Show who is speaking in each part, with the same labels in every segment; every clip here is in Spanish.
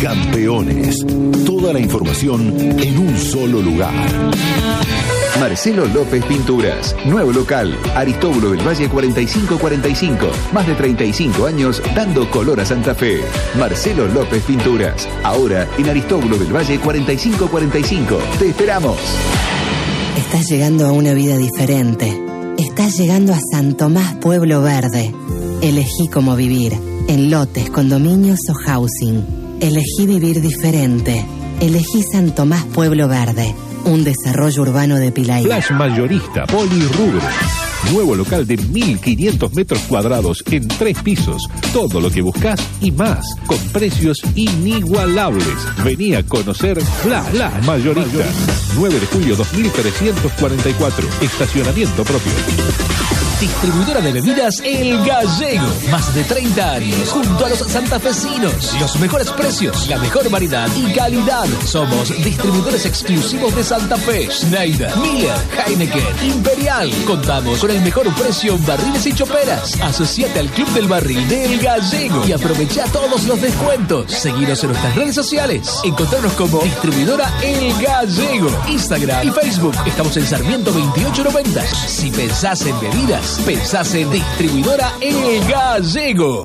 Speaker 1: Campeones. Toda la información en un solo lugar.
Speaker 2: Marcelo López Pinturas. Nuevo local. Aristóbulo del Valle 4545. Más de 35 años dando color a Santa Fe. Marcelo López Pinturas. Ahora en Aristóbulo del Valle 4545. ¡Te esperamos!
Speaker 3: Estás llegando a una vida diferente. Estás llegando a San Tomás Pueblo Verde. Elegí cómo vivir. En lotes, condominios o housing. Elegí vivir diferente. Elegí San Tomás Pueblo Verde. Un desarrollo urbano de Pilaí.
Speaker 4: Flash Mayorista Polirrubro. Nuevo local de 1.500 metros cuadrados en 3 pisos. Todo lo que buscas y más. Con precios inigualables. Vení a conocer Flash Mayorista. 9 de julio 2344. Estacionamiento propio.
Speaker 5: Distribuidora de bebidas El Gallego. Más de 30 años junto a los santafesinos. Los mejores precios, la mejor variedad y calidad. Somos distribuidores exclusivos de Santa Fe. Schneider, Miller, Heineken, Imperial. Contamos con el mejor precio en barriles y choperas. Asociate al Club del Barril de El Gallego y aprovecha todos los descuentos. Seguinos en nuestras redes sociales. Encontrarnos como Distribuidora El Gallego. Instagram y Facebook. Estamos en Sarmiento 2890. Si pensás en bebidas, pensás en Distribuidora El Gallego.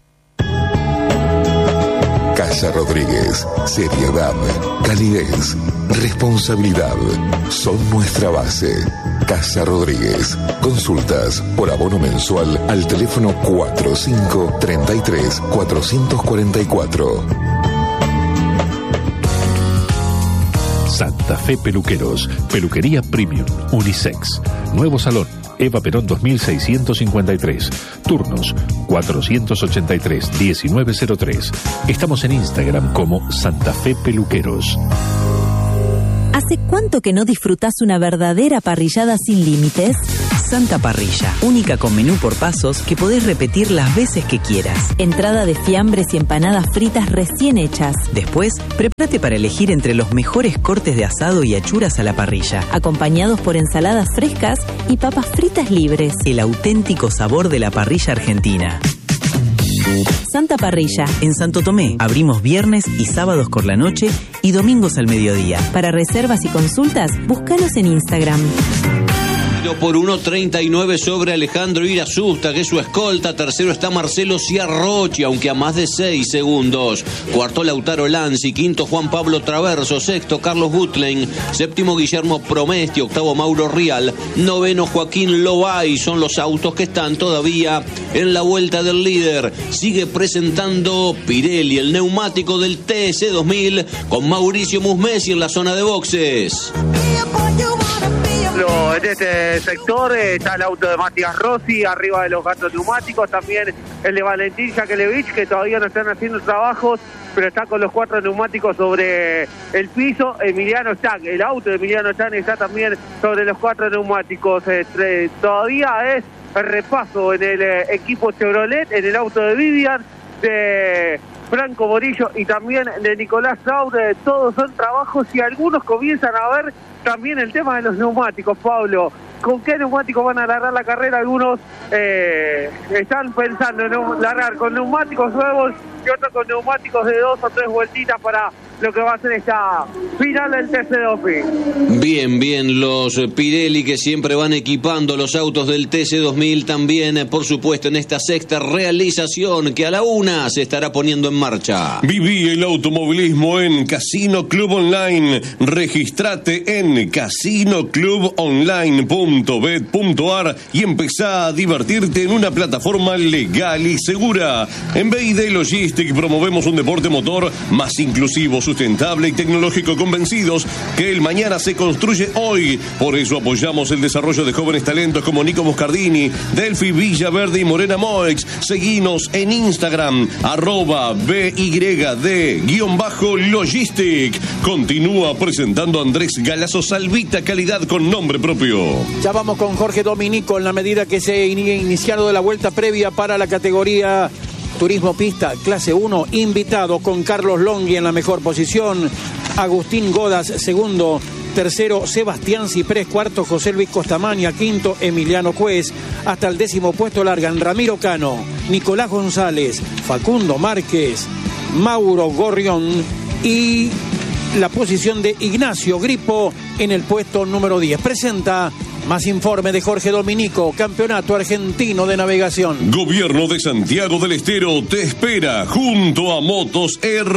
Speaker 1: Casa Rodríguez. Seriedad, calidez, responsabilidad son nuestra base. Casa Rodríguez. Consultas por abono mensual al teléfono 4533-444.
Speaker 4: Santa Fe Peluqueros. Peluquería Premium. Unisex. Nuevo salón. Eva Perón 2653. Turnos 483-1903. Estamos en Instagram como Santa Fe Peluqueros.
Speaker 6: ¿Hace cuánto que no disfrutás una verdadera parrillada sin límites?
Speaker 7: Santa Parrilla, única con menú por pasos que podés repetir las veces que quieras.
Speaker 6: Entrada de fiambres y empanadas fritas recién hechas.
Speaker 7: Después, prepárate para elegir entre los mejores cortes de asado y achuras a la parrilla,
Speaker 6: acompañados por ensaladas frescas y papas fritas libres.
Speaker 7: El auténtico sabor de la parrilla argentina.
Speaker 6: Santa Parrilla.
Speaker 7: En Santo Tomé, abrimos viernes y sábados por la noche y domingos al mediodía.
Speaker 6: Para reservas y consultas, búscanos en Instagram.
Speaker 8: Por 1.39 sobre Alejandro Irasusta, que es su escolta. Tercero está Marcelo Ciarrochi, aunque a más de 6 segundos. Cuarto Lautaro Lanzi, quinto Juan Pablo Traverso, sexto Carlos Gutlein, séptimo Guillermo Promesti, octavo Mauro Rial, noveno Joaquín Lobay. Son los autos que están todavía en la vuelta del líder. Sigue presentando Pirelli el neumático del TC 2000 con Mauricio Musmesi en la zona de boxes.
Speaker 9: En este sector está el auto de Matías Rossi, arriba de los gatos neumáticos, también el de Valentín Jakelevich, que todavía no están haciendo trabajos, pero está con los 4 neumáticos sobre el piso. Emiliano Stang, el auto de Emiliano Stang está también sobre los 4 neumáticos. Todavía es el repaso en el equipo Chevrolet, en el auto de Vivian, de Franco Morillo y también de Nicolás Saure. Todos son trabajos y algunos comienzan a ver también el tema de los neumáticos, Pablo. ¿Con qué neumáticos van a largar la carrera? Algunos están pensando en largar con neumáticos nuevos y otros con neumáticos de 2 o 3 vueltitas para lo que va a ser esta final del TC2000.
Speaker 8: Bien, los Pirelli que siempre van equipando los autos del TC2000 también, por supuesto, en esta sexta realización que a la 1 se estará poniendo en marcha.
Speaker 10: Viví el automovilismo en Casino Club Online. Registrate en casinoclubonline.bet.ar y empezá a divertirte en una plataforma legal y segura. En BID Logistic promovemos un deporte motor más inclusivo, sustentable y tecnológico, convencidos que el mañana se construye hoy. Por eso apoyamos el desarrollo de jóvenes talentos como Nico Moscardini, Delphi Villaverde y Morena Moex. Seguinos en Instagram, @BYD_Logistic. Continúa presentando Andrés Galazo Salvita, calidad con nombre propio.
Speaker 11: Ya vamos con Jorge Dominico en la medida que se iniciado de la vuelta previa para la categoría Turismo Pista, clase 1, invitado con Carlos Longhi en la mejor posición, Agustín Godas, segundo, tercero, Sebastián Ciprés, cuarto, José Luis Costamaña, quinto, Emiliano Cuez, hasta el 10º puesto largan Ramiro Cano, Nicolás González, Facundo Márquez, Mauro Gorrión y la posición de Ignacio Gripo en el puesto número 10. Presenta más informe de Jorge Dominico, Campeonato Argentino de Navegación.
Speaker 10: Gobierno de Santiago del Estero te espera junto a Motos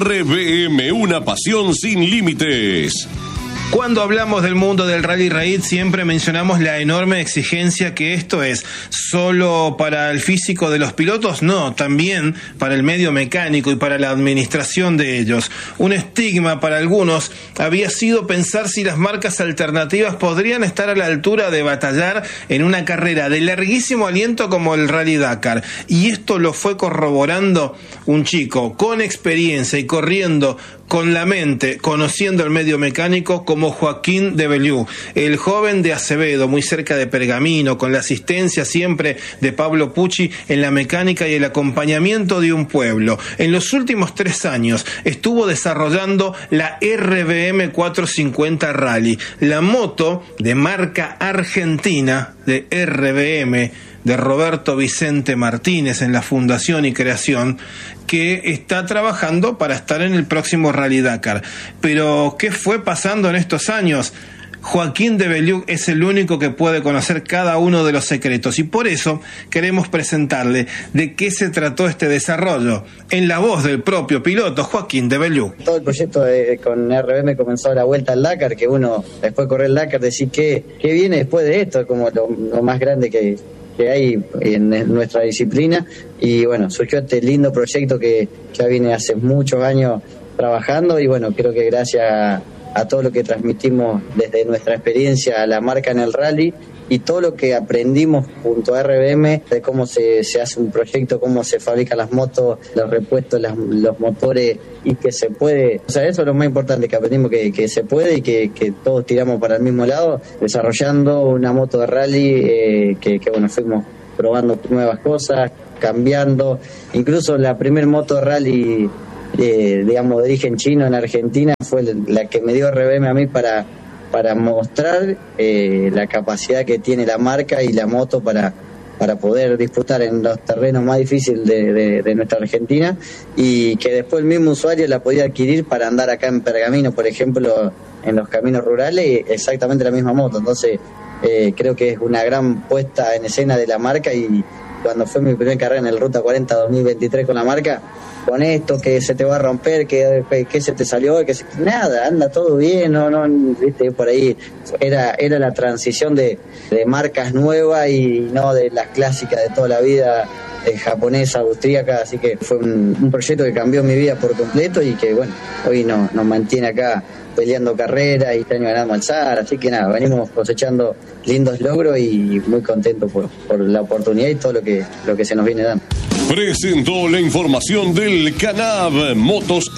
Speaker 10: RBM, una pasión sin límites.
Speaker 12: Cuando hablamos del mundo del Rally Raid siempre mencionamos la enorme exigencia que esto es. ¿Solo para el físico de los pilotos? No, también para el medio mecánico y para la administración de ellos. Un estigma para algunos había sido pensar si las marcas alternativas podrían estar a la altura de batallar en una carrera de larguísimo aliento como el Rally Dakar. Y esto lo fue corroborando un chico con experiencia y corriendo con la mente, conociendo el medio mecánico, como Joaquín de Beliú, el joven de Acevedo, muy cerca de Pergamino, con la asistencia siempre de Pablo Pucci en la mecánica y el acompañamiento de un pueblo. En los últimos 3 años estuvo desarrollando la RBM 450 Rally, la moto de marca argentina de RBM, de Roberto Vicente Martínez en la fundación y creación, que está trabajando para estar en el próximo Rally Dakar. Pero, ¿qué fue pasando en estos años? Joaquín de Beliú es el único que puede conocer cada uno de los secretos y por eso queremos presentarle de qué se trató este desarrollo en la voz del propio piloto Joaquín de Beliú.
Speaker 13: Todo el proyecto con RBM comenzó a la vuelta al Dakar, que uno después de correr el Dakar decir qué viene después de esto, es como lo más grande que hay en nuestra disciplina. Y bueno, surgió este lindo proyecto que ya viene hace muchos años trabajando y bueno, creo que gracias a todo lo que transmitimos desde nuestra experiencia a la marca en el rally y todo lo que aprendimos junto a RBM de cómo se hace un proyecto, cómo se fabrican las motos, los repuestos, los motores, y que se puede, o sea, eso es lo más importante, que aprendimos que se puede y que todos tiramos para el mismo lado, desarrollando una moto de rally que bueno, fuimos probando nuevas cosas, cambiando, incluso la primer moto de rally digamos de origen chino en Argentina fue la que me dio RBM a mí para mostrar la capacidad que tiene la marca y la moto para poder disfrutar en los terrenos más difíciles de nuestra Argentina, y que después el mismo usuario la podía adquirir para andar acá en Pergamino, por ejemplo, en los caminos rurales, exactamente la misma moto. Entonces creo que es una gran puesta en escena de la marca, y cuando fue mi primera carrera en el Ruta 40 2023 con la marca, con esto que se te va a romper, que se te salió, nada, anda todo bien, no, viste, por ahí era la transición de marcas nuevas y no de las clásicas de toda la vida, japonesa, austríaca, así que fue un proyecto que cambió mi vida por completo y que bueno, hoy nos mantiene acá peleando carreras y este año ganamos al SAR, así que nada, venimos cosechando lindos logros y muy contentos por la oportunidad y todo lo que se nos viene dando.
Speaker 10: Presentó la información del CANAV Motos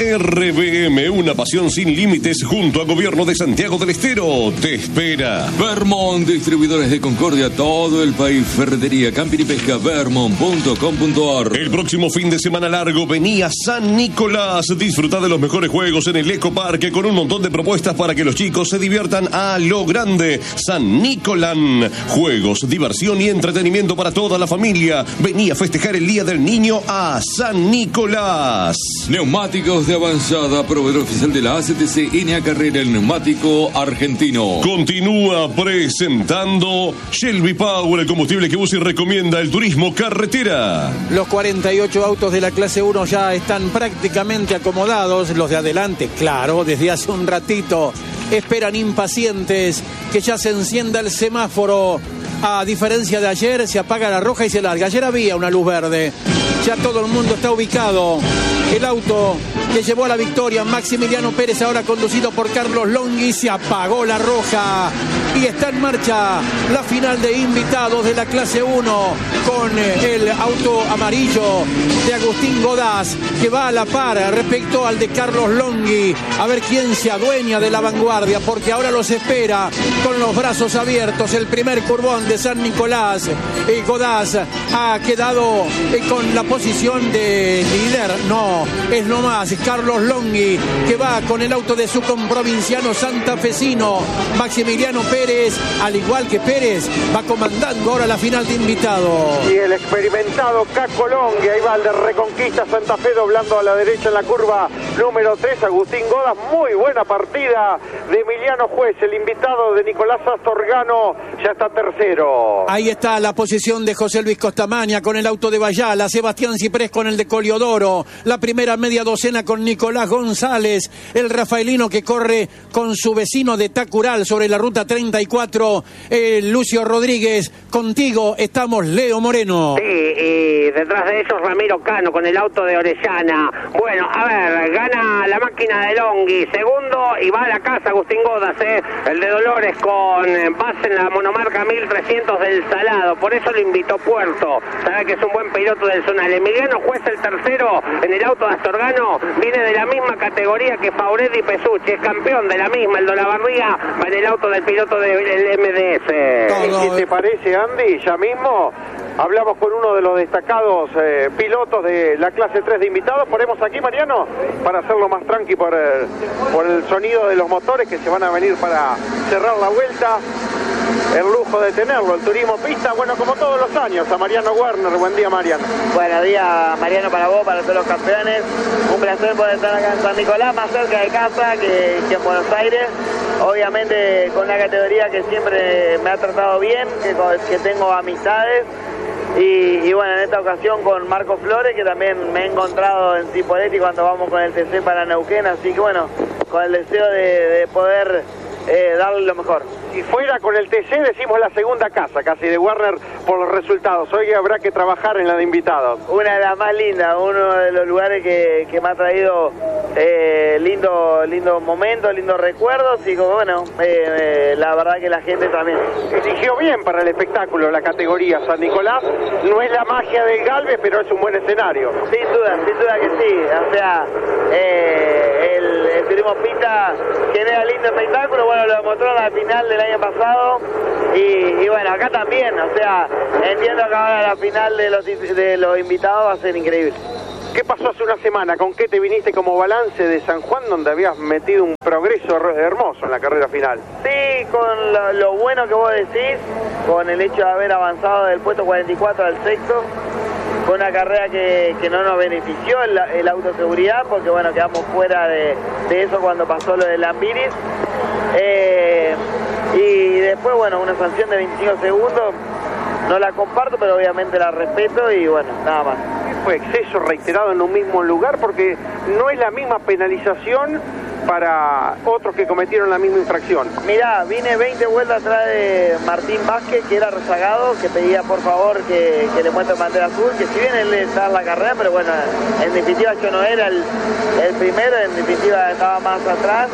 Speaker 10: RBM, una pasión sin límites junto a Gobierno de Santiago del Estero. Te espera.
Speaker 14: Vermont, distribuidores de Concordia, todo el país. Ferretería, camping y pesca, vermont.com.ar.
Speaker 10: El próximo fin de semana largo venía San Nicolás. Disfruta de los mejores juegos en el Ecoparque con un montón de propuestas para que los chicos se diviertan a lo grande. San Nicolán. Juegos, diversión y entretenimiento para toda la familia. Vení a festejar el Día del Niño a San Nicolás.
Speaker 14: Neumáticos de avanzada, proveedor oficial de la ACTC NA Carrera, el neumático argentino.
Speaker 10: Continúa presentando Shelby Power, el combustible que usa y recomienda el turismo carretera.
Speaker 11: Los 48 autos de la clase 1 ya están prácticamente acomodados. Los de adelante, claro, desde hace un ratito esperan impacientes que ya se encienda el semáforo. A diferencia de ayer, se apaga la roja y se larga. Ayer había una luz verde. Ya todo el mundo está ubicado. El auto que llevó a la victoria, Maximiliano Pérez, ahora conducido por Carlos Longhi, se apagó la roja. Y está en marcha la final de invitados de la clase 1 con el auto amarillo de Agustín Godaz, que va a la par respecto al de Carlos Longhi. A ver quién se adueña de la vanguardia, porque ahora los espera con los brazos abiertos el primer curvón de San Nicolás. Godaz ha quedado con la posición de líder. No, es nomás Carlos Longhi, que va con el auto de su comprovinciano santafesino Maximiliano Pérez, al igual que Pérez, va comandando ahora la final de invitados.
Speaker 15: Y el experimentado Caco Longhi, ahí va el de Reconquista Santa Fe, doblando a la derecha en la curva número 3, Agustín Godas. Muy buena partida de Emiliano Juez, el invitado de Nicolás Astorgano, ya está tercero.
Speaker 11: Ahí está la posición de José Luis Costamaña con el auto de Bayala, Sebastián Ciprés con el de Coliodoro, la primera media docena con Nicolás González, el rafaelino que corre con su vecino de Tacural sobre la ruta 34, Lucio Rodríguez. Contigo estamos, Leo Moreno.
Speaker 16: Sí, y detrás de ellos Ramiro Cano con el auto de Orellana. Bueno, a ver, gana la máquina de Longhi, segundo, y va a la casa Agustín Godas, el de Dolores con base en la monomarca 1300 del Salado, por eso lo invitó Puerto, sabe que es un buen piloto del zonal. Emiliano Juez, el tercero en el auto de Astorgano, viene de la misma categoría que Fauretti Pesucci, es campeón de la misma, el de Olavarría va en el auto del piloto del MDS.
Speaker 15: ¿Qué te parece, Andy? Ya mismo hablamos con uno de los destacados pilotos de la clase 3 de invitados. Ponemos aquí, Mariano, para hacerlo más tranqui por el sonido de los motores que se van a venir para cerrar la vuelta. El lujo de tenerlo, el turismo pista, bueno, como todos los años, a Mariano Werner. Buen día, Mariano.
Speaker 17: Buenos días, Mariano, para vos, para todos los campeones. Un placer poder estar acá en San Nicolás, más cerca de casa que en Buenos Aires. Obviamente con una categoría que siempre me ha tratado bien, que tengo amistades. Y bueno, en esta ocasión con Marco Flores, que también me he encontrado en Cipolletti cuando vamos con el TC para Neuquén. Así que bueno, con el deseo de poder darle lo mejor.
Speaker 15: Si fuera con el TC, decimos la segunda casa casi de Werner por los resultados. Hoy habrá que trabajar en la de invitados.
Speaker 17: Una de las más lindas, uno de los lugares que me ha traído lindo momentos, lindos recuerdos. Y bueno, la verdad que la gente también
Speaker 15: eligió bien para el espectáculo la categoría San Nicolás. No es la magia del Galvez, pero es un buen escenario.
Speaker 17: Sin duda que sí. O sea, el turismo pista genera lindo espectáculo. Bueno, lo demostró en la final del año pasado y bueno, acá también. O sea, entiendo que ahora la final de los invitados va a ser increíble.
Speaker 15: ¿Qué pasó hace una semana? ¿Con qué te viniste como balance de San Juan, donde habías metido un progreso hermoso en la carrera final?
Speaker 17: Sí, con lo bueno que vos decís, con el hecho de haber avanzado del puesto 44 al sexto. Fue una carrera que no nos benefició el autoseguridad, porque bueno, quedamos fuera de eso cuando pasó lo del Lambiris. Y después, bueno, una sanción de 25 segundos, no la comparto, pero obviamente la respeto y bueno, nada más.
Speaker 15: Fue exceso reiterado en un mismo lugar, porque no es la misma penalización para otros que cometieron la misma infracción.
Speaker 17: Mirá, vine 20 vueltas atrás de Martín Vázquez, que era rezagado, que pedía por favor que le muestre bandera azul, que si bien él estaba en la carrera, pero bueno, en definitiva yo no era el primero, en definitiva estaba más atrás.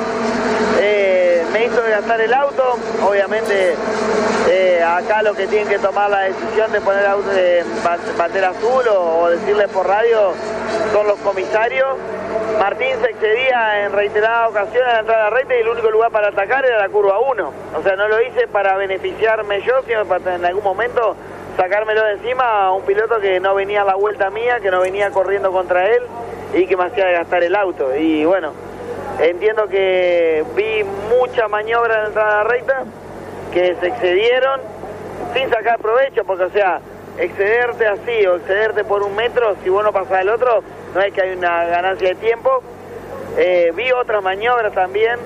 Speaker 17: Me hizo gastar el auto, obviamente acá lo que tienen que tomar la decisión de poner auto de bandera azul o decirle por radio son los comisarios. Martín se excedía en reiteradas ocasiones a la entrada de la recta y el único lugar para atacar era la curva 1. O sea, no lo hice para beneficiarme yo, sino para en algún momento sacármelo de encima a un piloto que no venía a la vuelta mía, que no venía corriendo contra él y que me hacía gastar el auto. Y bueno, entiendo que vi mucha maniobra en la entrada de la recta, que se excedieron sin sacar provecho, porque o sea, excederte así o excederte por 1 metro, si vos no pasás el otro, no es que hay una ganancia de tiempo. Vi otras maniobras también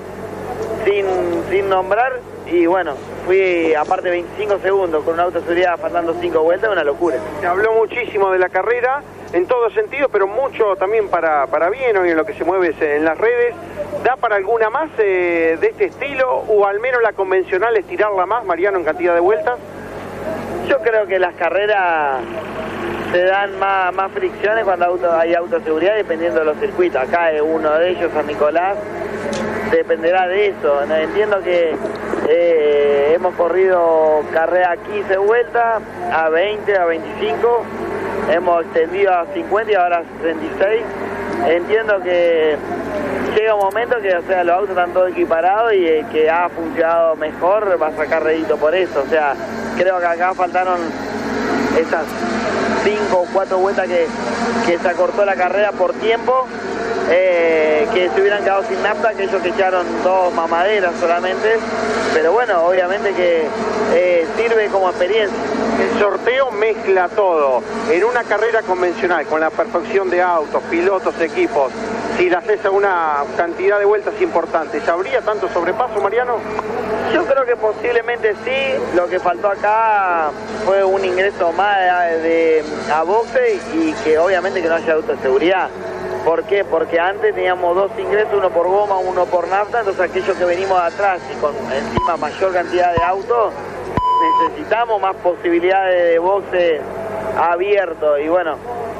Speaker 17: sin nombrar y bueno, fui aparte 25 segundos con un auto de seguridad faltando 5 vueltas, una locura.
Speaker 15: Se habló muchísimo de la carrera en todo sentido, pero mucho también para bien hoy en lo que se mueve en las redes. ¿Da para alguna más de este estilo o al menos la convencional estirarla más, Mariano, en cantidad de vueltas?
Speaker 17: Yo creo que las carreras se dan más fricciones cuando hay autoseguridad dependiendo de los circuitos. Acá es uno de ellos, San Nicolás, dependerá de eso. Entiendo que hemos corrido carrera a 15 vueltas, a 20, a 25, hemos extendido a 50 y ahora a 36. Entiendo que llega un momento que o sea, los autos están todos equiparados y el que ha funcionado mejor va a sacar rédito por eso. O sea, creo que acá faltaron esas 5 o 4 vueltas que se acortó la carrera por tiempo, que se hubieran quedado sin nafta, que ellos echaron 2 mamaderas solamente, pero bueno, obviamente que sirve como experiencia.
Speaker 15: El sorteo mezcla todo. En una carrera convencional, con la perfección de autos, pilotos, equipos, si la haces a una cantidad de vueltas importantes, ¿habría tanto sobrepaso, Mariano?
Speaker 17: Yo creo que posiblemente sí. Lo que faltó acá fue un ingreso más a boxe y que obviamente que no haya autoseguridad. ¿Por qué? Porque antes teníamos 2 ingresos, uno por goma, uno por nafta, entonces aquellos que venimos de atrás y con encima mayor cantidad de autos, necesitamos más posibilidades de boxe abierto. Y bueno,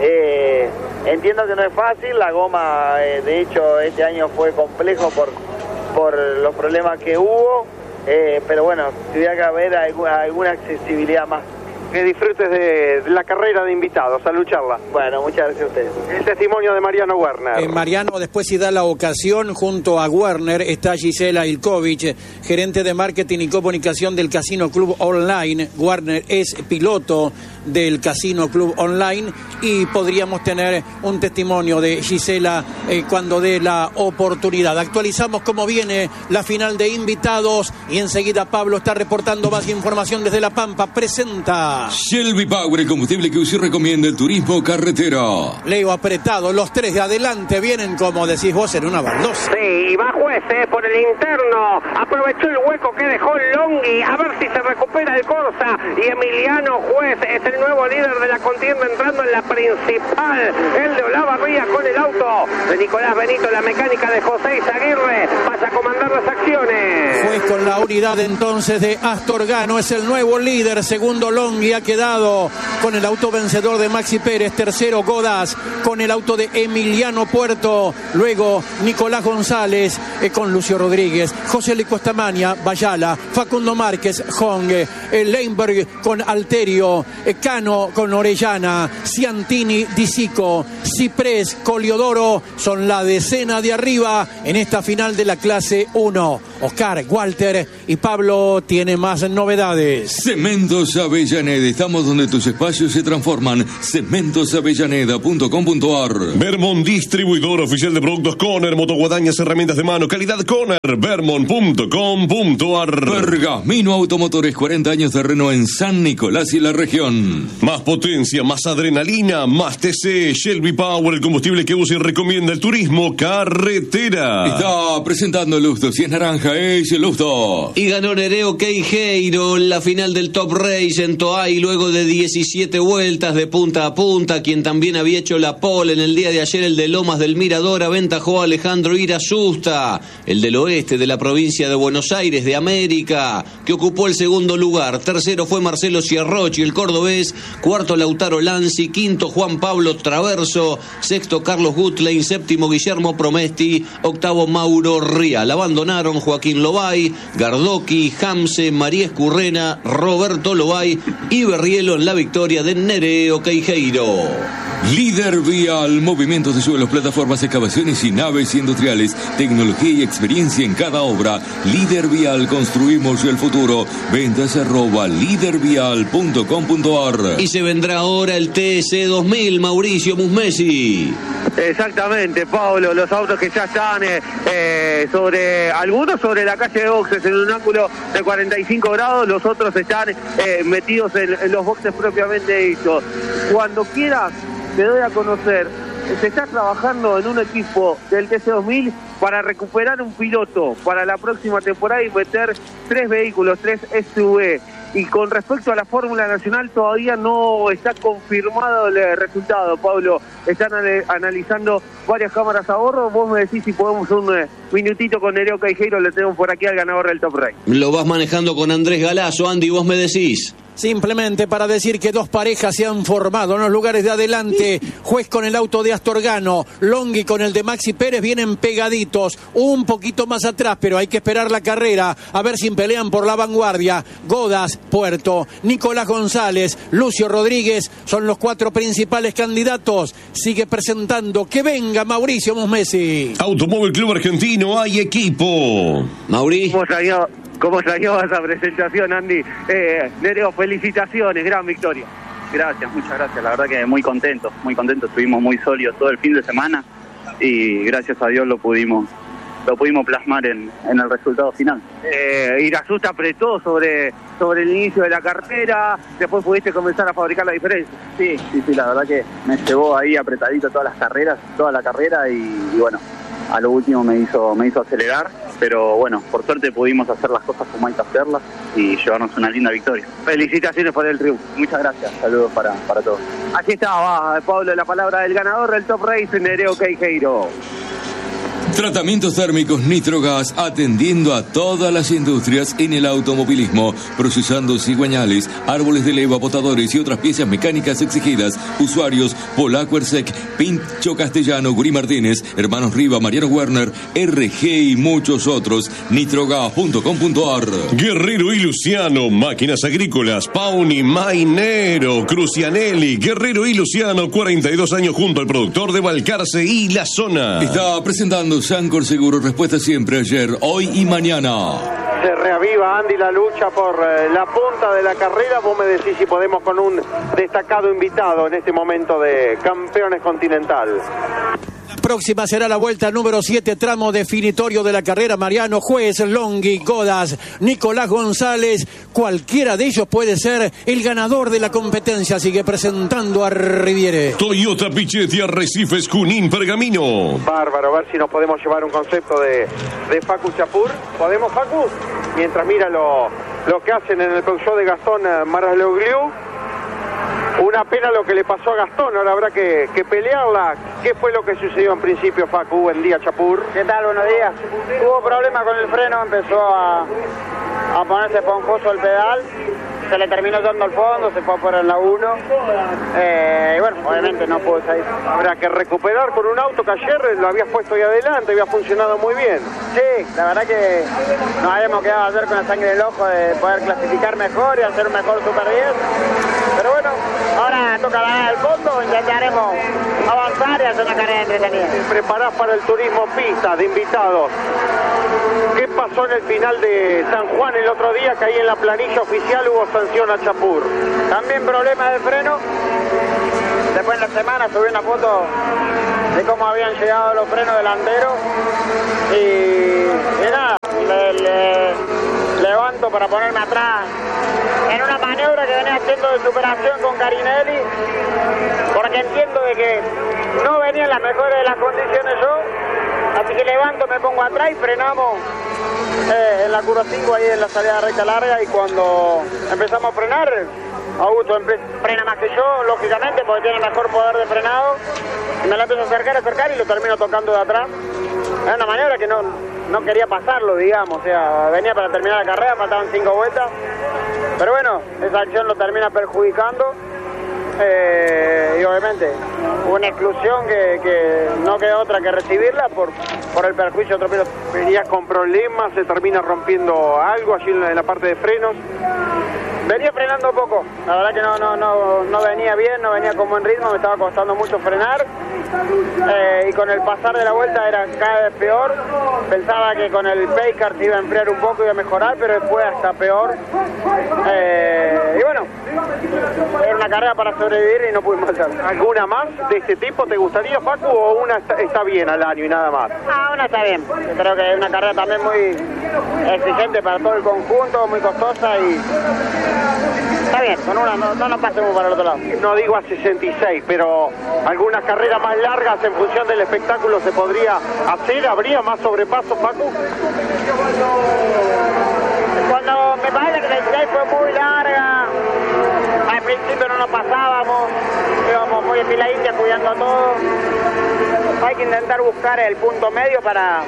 Speaker 17: entiendo que no es fácil, la goma de hecho este año fue complejo por los problemas que hubo, pero bueno, tendría que haber alguna accesibilidad más.
Speaker 15: Que disfrutes de la carrera de invitados, a lucharla.
Speaker 17: Bueno, muchas gracias a ustedes.
Speaker 15: El testimonio de Mariano Werner.
Speaker 11: Mariano, después si da la ocasión, junto a Werner está Gisela Ilkovich, gerente de marketing y comunicación del Casino Club Online. Werner es piloto del Casino Club Online y podríamos tener un testimonio de Gisela cuando dé la oportunidad. Actualizamos cómo viene la final de invitados y enseguida Pablo está reportando más información desde La Pampa. Presenta
Speaker 14: Shelby Power, el combustible que UCI recomienda el turismo carretera.
Speaker 11: Leo apretado, los 3 de adelante vienen, como decís vos, en una baldosa.
Speaker 16: Sí, va Juez por el interno, aprovechó el hueco que dejó Longhi, a ver si se recupera el Corsa, y Emiliano Juez es el nuevo líder de la contienda entrando en la principal, el de Olavarría con el auto de Nicolás Benito, la mecánica de José Izaguirre, pasa a comandar las acciones.
Speaker 11: Juez con la unidad entonces de Astorgano, es el nuevo líder, segundo Longhi ha quedado con el auto vencedor de Maxi Pérez, tercero Godaz con el auto de Emiliano Puerto, luego Nicolás González con Lucio Rodríguez, José Licuestamania, Bayala, Facundo Márquez, Hong, Leinberg con Alterio, Cano con Orellana, Ciantini, Disico, Ciprés, Coliodoro, son la decena de arriba en esta final de la clase 1. Oscar, Walter y Pablo tiene más novedades.
Speaker 14: Cementos Avellaneda, estamos donde tus espacios se transforman. Cementosavellaneda.com.ar.
Speaker 10: Vermont, distribuidor oficial de productos Conner, motoguadañas, herramientas de mano, calidad Conner, vermont.com.ar.
Speaker 14: Pergamino Automotores, 40 años de Renault en San Nicolás y la región.
Speaker 10: Más potencia, más adrenalina, más TC, Shelby Power, el combustible que usa y recomienda el turismo carretera.
Speaker 14: Está presentando el Lusto, si es naranja es el Lusto.
Speaker 8: Y ganó Nereo Queijeiro en la final del Top Race en Toay luego de 17 vueltas de punta a punta. Quien también había hecho la pole en el día de ayer, el de Lomas del Mirador, aventajó a Alejandro Irasusta, el del oeste de la provincia de Buenos Aires de América, que ocupó el segundo lugar. Tercero fue Marcelo Ciarrochi, el cordobés. Cuarto Lautaro Lanzi. Quinto Juan Pablo Traverso. Sexto Carlos Gutlein. Séptimo Guillermo Promesti. Octavo Mauro Rial. Abandonaron Joaquín Lobay, Gardoqui, Hamse, María Escurrena, Roberto Lobay y Berrielo en la victoria de Nereo Queijeiro.
Speaker 14: Líder Vial, movimientos de suelos, plataformas, excavaciones y naves industriales, tecnología y experiencia en cada obra. Líder Vial, construimos el futuro. Ventas @lidervial.com.ar.
Speaker 8: Y se vendrá ahora el TC 2000, Mauricio Musmesi.
Speaker 9: Exactamente, Pablo, los autos que ya están algunos sobre la calle de boxes en un ángulo de 45 grados, los otros están metidos en los boxes propiamente dicho. Cuando quieras te doy a conocer, se está trabajando en un equipo del TC2000 para recuperar un piloto para la próxima temporada y meter 3 vehículos, 3 SUV. Y con respecto a la Fórmula Nacional todavía no está confirmado el resultado, Pablo. Están analizando varias cámaras a bordo. Vos me decís si podemos un minutito con Nereo Queijeiro, le tenemos por aquí al ganador del Top Race.
Speaker 8: Lo vas manejando con Andrés Galazo, Andy, vos me decís.
Speaker 11: Simplemente para decir que 2 parejas se han formado en los lugares de adelante. Juez con el auto de Astorgano, Longhi con el de Maxi Pérez, vienen pegaditos, un poquito más atrás, pero hay que esperar la carrera, a ver si pelean por la vanguardia. Godaz, Puerto, Nicolás González, Lucio Rodríguez, son los 4 principales candidatos. Sigue presentando, que venga Mauricio Musmesi.
Speaker 10: Automóvil Club Argentino, hay equipo.
Speaker 8: Mauricio.
Speaker 9: ¿Cómo salió esa presentación, Andy? Nereo, felicitaciones, gran victoria.
Speaker 18: Gracias, muchas gracias. La verdad que muy contentos. Estuvimos muy sólidos todo el fin de semana y gracias a Dios lo pudimos lo pudimos plasmar en el resultado final.
Speaker 9: Irazú te apretó sobre el inicio de la carrera, después pudiste comenzar a fabricar la diferencia.
Speaker 18: Sí, la verdad que me llevó ahí apretadito toda la carrera y bueno, a lo último me hizo acelerar, pero bueno, por suerte pudimos hacer las cosas como hay que hacerlas y llevarnos una linda victoria.
Speaker 9: Felicitaciones por el triunfo.
Speaker 18: Muchas gracias, saludos para todos.
Speaker 9: Aquí estaba, Pablo, la palabra del ganador del Top Race, Nereo Queijeiro.
Speaker 14: Tratamientos térmicos Nitrogas, atendiendo a todas las industrias en el automovilismo, procesando cigüeñales, árboles de leva, botadores y otras piezas mecánicas exigidas. Usuarios Polaco Ersec, Pincho Castellano, Guri Martínez, Hermanos Riva, Mariano Werner, RG y muchos otros. Nitrogas.com.ar.
Speaker 10: Guerrero y Luciano, máquinas agrícolas, Pauni, Mainero, Crucianelli, Guerrero y Luciano, 42 años junto al productor de Balcarce y La Zona.
Speaker 14: Está presentando Sancor Seguro, respuesta siempre, ayer, hoy y mañana.
Speaker 15: Se reaviva, Andy, la lucha por la punta de la carrera. Vos me decís si podemos con un destacado invitado en este momento de Campeones Continental.
Speaker 11: Próxima será la vuelta número 7, tramo definitorio de la carrera. Mariano, Juez, Longhi, Godas, Nicolás González, cualquiera de ellos puede ser el ganador de la competencia. Sigue presentando a Riviere.
Speaker 10: Toyota Pichetti, Arrecifes, Junín, Pergamino.
Speaker 15: Bárbaro, a ver si nos podemos llevar un concepto de Facu Chapur. ¿Podemos, Facu? Mientras mira lo que hacen en el show de Gastón Maraslogliu. Una pena lo que le pasó a Gastón, ahora habrá que pelearla. ¿Qué fue lo que sucedió en principio, Facu? Buen día, Chapur.
Speaker 17: ¿Qué tal? Buenos días. Tuvo problemas con el freno, empezó a ponerse esponjoso el pedal, se le terminó dando al fondo, se fue afuera en la 1. Y bueno, obviamente no pudo salir.
Speaker 15: Habrá que recuperar con un auto que ayer lo habías puesto ahí adelante, había funcionado muy bien.
Speaker 17: Sí, la verdad que nos habíamos quedado ayer con la sangre en el ojo de poder clasificar mejor y hacer un mejor Super 10. Pero bueno, ahora toca ganar el fondo, intentaremos avanzar y hacer una carrera entretenida.
Speaker 15: Te preparás para el turismo pista de invitados. ¿Qué pasó en el final de San Juan el otro día? Que ahí en la planilla oficial hubo sanción a Chapur.
Speaker 17: También problemas de freno. Después de la semana subí una foto de cómo habían llegado los frenos delanteros. Y nada, le levanto para ponerme atrás en una maniobra que venía haciendo de superación con Carinelli, porque entiendo de que no venía en las mejores de las condiciones yo, así que levanto, me pongo atrás y frenamos en la curva 5 ahí en la salida recta larga, y cuando empezamos a frenar, Augusto frena más que yo, lógicamente, porque tiene mejor poder de frenado, y me la empiezo a acercar y lo termino tocando de atrás. Es una maniobra que no quería pasarlo, digamos, o sea, venía para terminar la carrera, faltaban 5 vueltas, pero bueno, esa acción lo termina perjudicando, y obviamente una exclusión que no queda otra que recibirla por el perjuicio de otro piloto.
Speaker 15: Venías con problemas, se termina rompiendo algo allí en la parte de frenos.
Speaker 17: Venía frenando poco, la verdad que no venía bien, no venía con buen ritmo, me estaba costando mucho frenar, y con el pasar de la vuelta era cada vez peor. Pensaba que con el Paykart se iba a enfriar un poco, iba a mejorar, pero fue hasta peor. Y bueno, era una carrera para sobrevivir y no pudimos hacer.
Speaker 15: ¿Alguna más de este tipo te gustaría, Facu, o una está bien al año y nada más?
Speaker 17: Una está bien, creo que es una carrera también muy exigente para todo el conjunto, muy costosa, y está bien, con una no nos pasemos para el otro lado.
Speaker 15: No digo a 66, pero algunas carreras más largas en función del espectáculo se podría hacer. ¿Habría más sobrepasos, Facu?
Speaker 17: Cuando me parece que la 16 fue muy larga, al principio no nos pasábamos, íbamos muy enfiladitos cuidando a todos. Hay que intentar buscar el punto medio para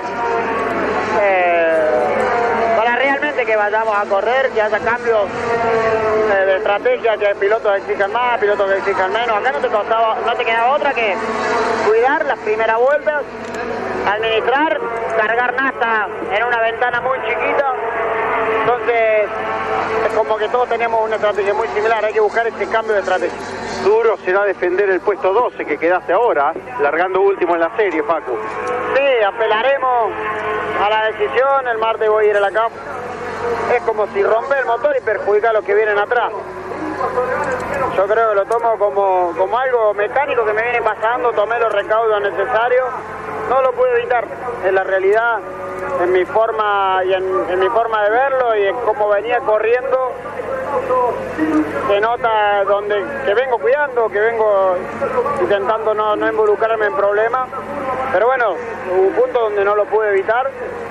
Speaker 17: realmente que vayamos a correr, que haya cambios de estrategia, que pilotos exijan más, pilotos que exijan menos. Acá no te quedaba otra que cuidar las primeras vueltas, administrar, cargar nafta en una ventana muy chiquita. Entonces es como que todos teníamos una estrategia muy similar, hay que buscar ese cambio de estrategia.
Speaker 15: Duro será defender el puesto 12 que quedaste ahora, largando último en la serie, Facu.
Speaker 17: Sí, apelaremos a la decisión, el martes voy a ir a la CAF. Es como si rompe el motor y perjudica a los que vienen atrás. Yo creo que lo tomo como algo mecánico que me viene pasando, tomé los recaudos necesarios no lo pude evitar. En la realidad, en mi forma y en mi forma de verlo y en cómo venía corriendo, se nota que vengo cuidando, que vengo intentando no involucrarme en problemas, pero bueno, hubo un punto donde no lo pude evitar,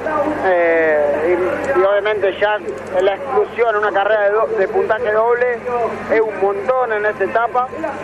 Speaker 17: y obviamente ya la exclusión, una carrera de puntaje doble es un montón en esta etapa,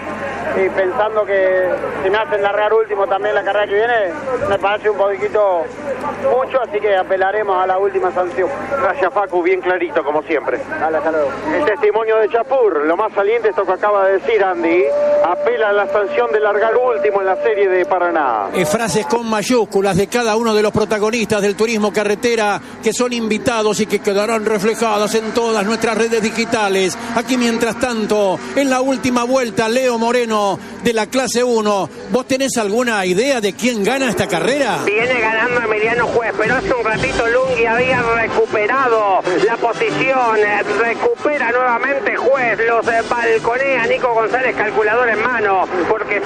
Speaker 17: y pensando que si me hacen largar último también la carrera que viene, me parece un poquito mucho, así que apelaremos a la última sanción.
Speaker 15: Gracias, Facu, bien clarito como siempre.
Speaker 17: Dale, hasta luego.
Speaker 15: El testimonio de Chapur, lo más saliente, esto que acaba de decir Andy, apela a la sanción de largar último en la serie de Paraná.
Speaker 11: Frases con mayúsculas de cada uno de los protagonistas del turismo carretera que son invitados y que quedarán reflejadas en todas nuestras redes digitales. Aquí, mientras tanto, en la última vuelta, Leo Moreno de la clase 1. ¿Vos tenés alguna idea de quién gana esta carrera?
Speaker 16: Viene ganando Emiliano Juez, pero hace un ratito Lunghi había recuperado la posición, recupera nuevamente Juez, los balconea Nico González, calculador en mano, porque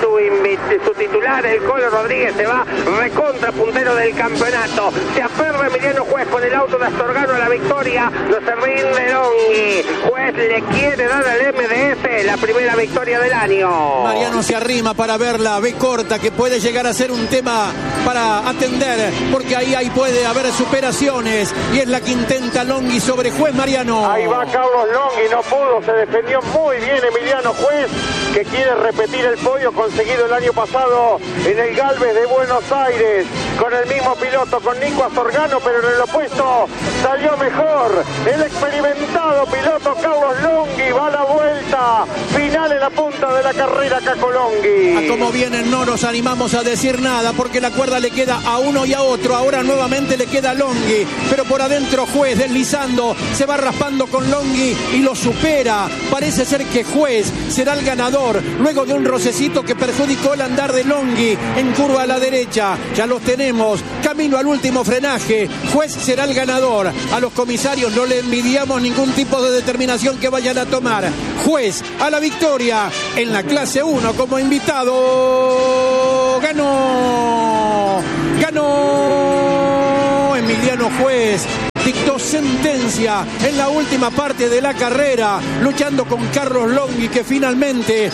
Speaker 16: su titular, el Colo Rodríguez, se va recontra puntero del campeonato. Se aferra Emiliano Juez con el auto de Astorgano a la victoria, no se rinde Lunghi. Juez le quiere dar al MDF la primera victoria del año.
Speaker 11: Mariano se arrima para verla, ve corta, que puede llegar a ser un tema para atender, porque ahí puede haber superaciones, y es la que intenta Lunghi sobre Juez. Mariano.
Speaker 15: Ahí va Carlos Lunghi, no pudo, se defendió muy bien Emiliano Juez, que quiere repetir el podio conseguido el año pasado en el Galvez de Buenos Aires, con el mismo piloto, con Nico Astorgano, pero en el opuesto salió mejor el experimentado piloto Carlos Lunghi. Va a la vuelta final en la punta de la carrera Caco Lunghi.
Speaker 11: A como vienen no nos animamos a decir nada, porque la cuerda le queda a uno y a otro. Ahora nuevamente le queda a Lunghi, pero por adentro Juez deslizando, se va raspando con Lunghi y lo supera. Parece ser que Juez será el ganador luego de un rocecito que perjudicó el andar de Lunghi en curva a la derecha. Ya los tenemos camino al último frenaje. Juez será el ganador. A los comisarios no le envidiamos ningún tipo de determinación que vayan a tomar. Juez a la victoria en la clase 1 como invitado. Ganó Emiliano Juez. Dictó sentencia en la última parte de la carrera, luchando con Carlos Lunghi, que finalmente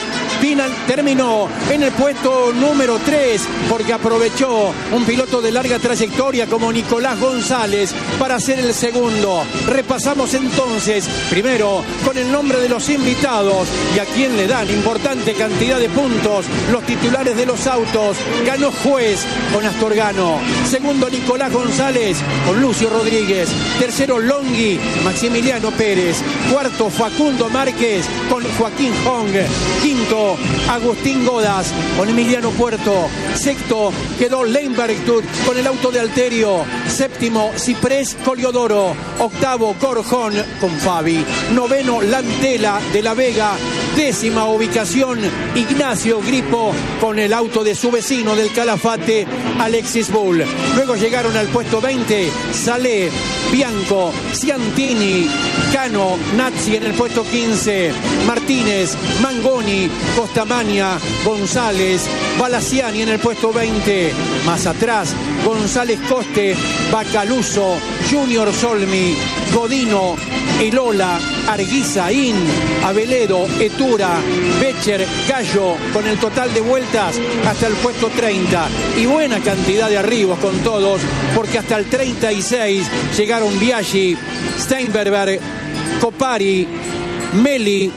Speaker 11: terminó en el puesto número 3, porque aprovechó un piloto de larga trayectoria como Nicolás González para ser el segundo. Repasamos entonces, primero, con el nombre de los invitados y a quien le dan importante cantidad de puntos los titulares de los autos. Ganó Juez con Astorgano, segundo Nicolás González con Lucio Rodríguez, tercero Lunghi, Maximiliano Pérez, cuarto Facundo Márquez con Joaquín Hong, quinto Agustín Godas con Emiliano Puerto, sexto quedó Leinberg con el auto de Alterio, séptimo Ciprés Coliodoro, octavo Corjón con Fabi, noveno Lantela de la Vega, décima ubicación Ignacio Gripo con el auto de su vecino del Calafate, Alexis Bull. Luego llegaron al puesto 20 Salé, Bianco, Ciantini, Cano, Nazzi en el puesto 15, Martínez, Mangoni, Costamagna, González, Balaciani en el puesto 20, más atrás González Coste, Bacaluso, Junior Solmi, Godino, Elola, Arguizaín, Aveledo, Etura, Becher, Gallo, con el total de vueltas hasta el puesto 30. Y buena cantidad de arribos con todos, porque hasta el 36 llegaron Biaggi, Steinberger, Copari, Meli,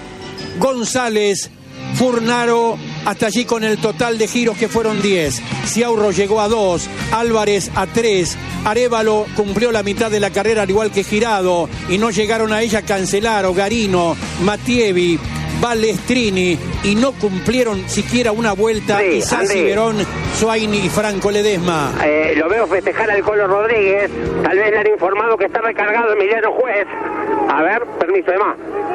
Speaker 11: González, Furnaro, hasta allí con el total de giros que fueron 10. Ciaurro llegó a 2, Álvarez a 3, Arévalo cumplió la mitad de la carrera al igual que Girado, y no llegaron a ella Cancelaro, Garino, Matievi, Balestrini, y no cumplieron siquiera una vuelta Isasi Verón, Suaini y Franco Ledesma.
Speaker 16: Lo veo festejar al Colo Rodríguez, tal vez le han informado que está recargado Emiliano Juez. A ver, permiso de más.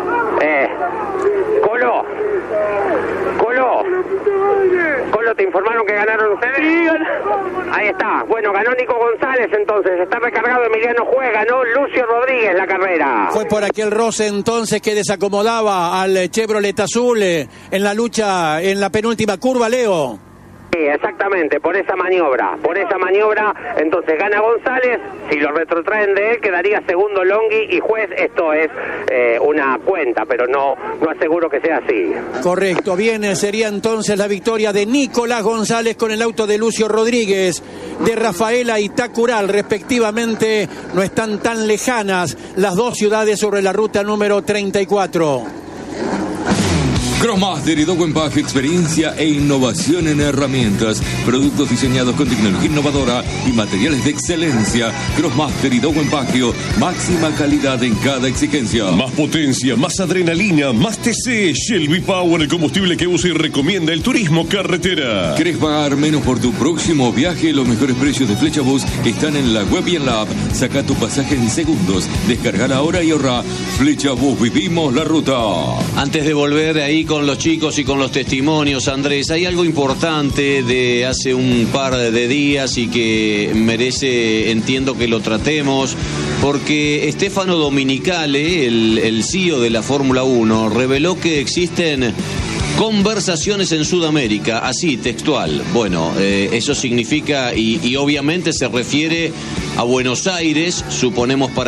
Speaker 16: Colo, ¿te informaron que ganaron ustedes? Sí, ahí está. Bueno, ganó Nico González entonces, está recargado Emiliano Juez, ganó Lucio Rodríguez la carrera.
Speaker 11: Fue por aquel roce entonces que desacomodaba al Chevrolet azul en la lucha en la penúltima curva, Leo.
Speaker 16: Sí, exactamente, por esa maniobra, entonces gana González, si lo retrotraen de él quedaría segundo Longhi y juez, esto es una cuenta, pero no aseguro que sea así.
Speaker 11: Correcto, bien, sería entonces la victoria de Nicolás González con el auto de Lucio Rodríguez, de Rafaela y Tacural, respectivamente. No están tan lejanas las dos ciudades sobre la ruta número 34.
Speaker 14: Crossmaster y Dow Pack, experiencia e innovación en herramientas, productos diseñados con tecnología innovadora y materiales de excelencia. Crossmaster y Dow Pack, máxima calidad en cada exigencia.
Speaker 10: Más potencia, más adrenalina, más TC. Shelby Power, el combustible que usa y recomienda el turismo carretera.
Speaker 14: ¿Querés pagar menos por tu próximo viaje? Los mejores precios de Flecha Bus están en la web y en la app. Saca tu pasaje en segundos. Descargar ahora y ahorra. Flecha Bus, vivimos la ruta.
Speaker 8: Antes de volver ahí con los chicos y con los testimonios, Andrés, hay algo importante de hace un par de días y que merece, entiendo que lo tratemos, porque Stefano Domenicali, el CEO de la Fórmula 1, reveló que existen conversaciones en Sudamérica, así, textual. Bueno, eso significa, y obviamente se refiere a Buenos Aires, suponemos para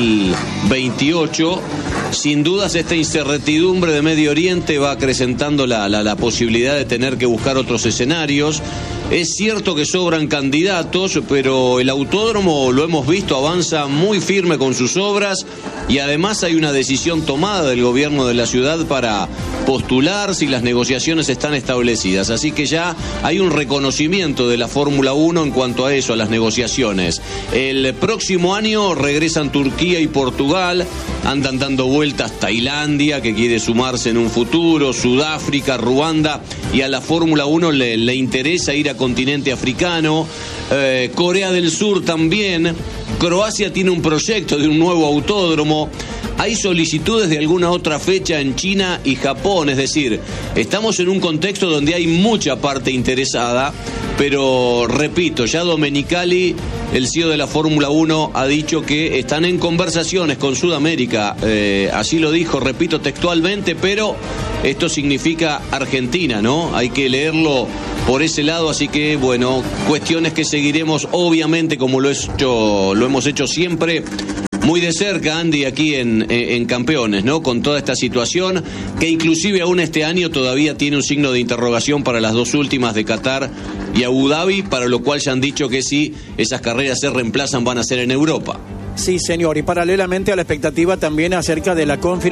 Speaker 8: 2028. Sin dudas esta incertidumbre de Medio Oriente va acrecentando la posibilidad de tener que buscar otros escenarios. Es cierto que sobran candidatos, pero el autódromo, lo hemos visto, avanza muy firme con sus obras y además hay una decisión tomada del gobierno de la ciudad para postular si las negociaciones están establecidas. Así que ya hay un reconocimiento de la Fórmula 1 en cuanto a eso, a las negociaciones. El próximo año regresan Turquía y Portugal, andan dando vueltas Tailandia, que quiere sumarse en un futuro, Sudáfrica, Ruanda, y a la Fórmula 1 le interesa ir a continente africano, Corea del Sur también, Croacia tiene un proyecto de un nuevo autódromo, hay solicitudes de alguna otra fecha en China y Japón, es decir, estamos en un contexto donde hay mucha parte interesada, pero repito, ya Domenicali, el CEO de la Fórmula 1, ha dicho que están en conversaciones con Sudamérica, así lo dijo, repito textualmente, pero esto significa Argentina, ¿no? Hay que leerlo por ese lado, así que bueno, cuestiones que seguiremos obviamente como lo hemos hecho siempre, muy de cerca, Andy, aquí en Campeones, ¿no? Con toda esta situación, que inclusive aún este año todavía tiene un signo de interrogación para las dos últimas de Qatar y Abu Dhabi, para lo cual ya han dicho que si esas carreras se reemplazan van a ser en Europa.
Speaker 11: Sí, señor, y paralelamente a la expectativa también acerca de la confirmación